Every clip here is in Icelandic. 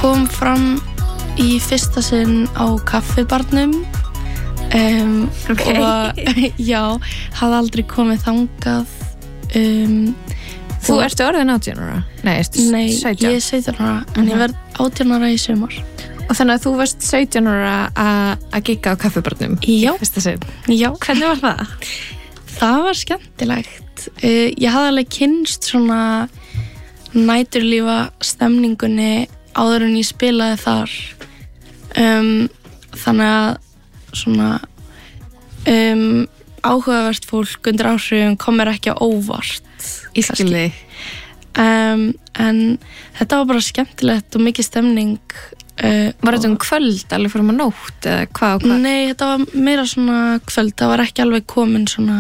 kom fram í fyrsta sinn á kaffibarnum og já, hafði aldrei komið þangað Þú ertu orðin 18 ára? Nei, Nei, 17? ég er 17 ára en ég verð 18 ára í sumar Og þannig að þú varst 17 ára að gigga á kaffibarnum Já. í fyrsta sinn. Já, Hvernig var það? það var skemmtilegt ég hafði alveg kynnst svona næturlífa stemningunni áður en ég spilaði þar þannig að svona áhugavert fólk undir áhrifum kom mér ekki á óvart Ég skil þig. en þetta var bara skemmtilegt og mikið stemning Var þetta kvöld alveg fórum að nótt eða hvað og hvað? Nei, þetta var meira svona kvöld það var ekki alveg komin svona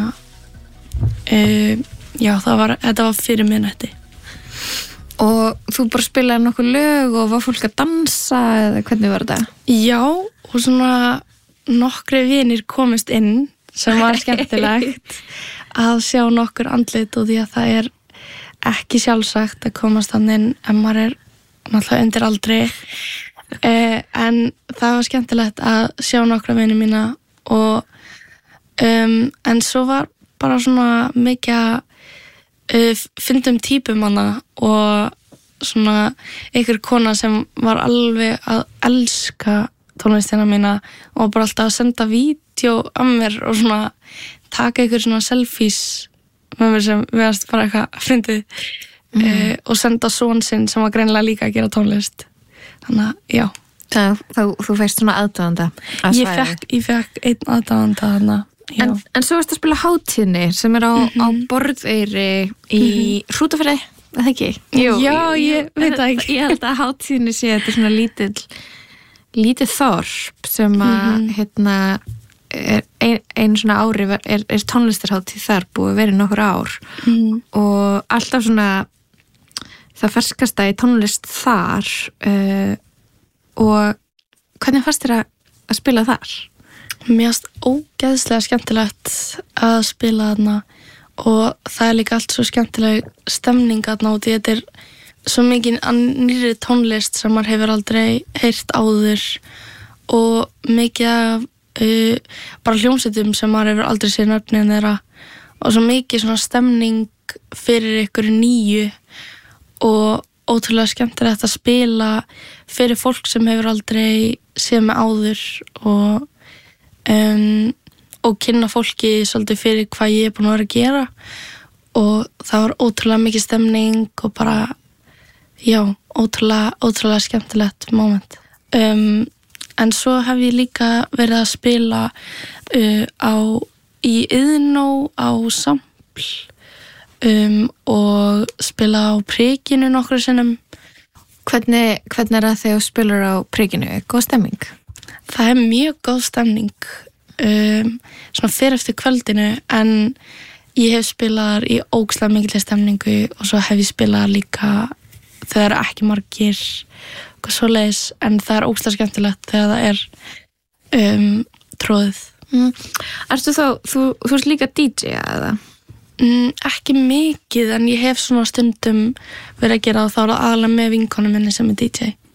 já, þetta var fyrir miðnætti Og þú bara spilaði nokkuð lög og var fólk að dansa eða hvernig var þetta? Já, og svona nokkri vinir komist inn sem var skemmtilegt að sjá nokkur andlit og því að það er ekki sjálfsagt að komast hann inn en maður er náttúrulega undir aldri en það var skemmtilegt að sjá nokkra vinir mína og en svo var bara svona mikið að fyndum típum hana og svona einhver kona sem var alveg að elska tónlistina mína og bara alltaf að senda vídeo af mér og svona taka einhver svona selfies með mér sem við varst bara eitthvað fyndið og senda son sinn sem var greinilega líka að gera tónlist þannig að já Þú feist svona aðdáðanda ég fekk einn aðdáðanda þannig En svo varst að spila hátíðni sem er á Borðeyri í Hrútafirði, er það ekki? Já, ég veit það ekki Ég held að hátíðni sé þetta svona lítið þorp sem að er ein svona ári er tónlistarhátíð þar búið verið nokkur ár og alltaf svona það ferskasta í tónlist þar og hvernig fannst þér að spila þar? Mér fannst ógeðslega skemmtilegt að spila þarna og það er líka allt svo skemmtileg stemning þarna og þetta er svo mikið nýrri tónlist sem maður hefur aldrei heyrt áður og mikið af bara hljómsveitum sem maður hefur aldrei séð nöfnin þeirra og svo mikið svona stemning fyrir ykkur nýju og ótrúlega skemmtilegt að spila fyrir fólk sem hefur aldrei séð mig áður og kynna fólki svolítið fyrir hvað ég er búin að vera að gera og það var ótrúlega mikið stemning og bara já, ótrúlega skemmtilegt moment en svo hef ég líka verið að spila í Iðnó á Sampl og spila á Prikinu nokkru sinnum Hvernig er það þegar þú spilar á Prikinu? Góð stemming? Það er mjög góð stemning svona fyrir eftir kvöldinu en ég hef spilað í ógeðslega mikilli stemningu og svo hef ég spilað líka þegar ekki margir eitthvað svoleiðis en það er ógeðslega skemmtilegt þegar það er tróðið Ertu þá, þú ert líka DJ eða? Ekki mikið en ég hef svona stundum verið að gera og þá er það aðalega með vinkonu minni sem er DJ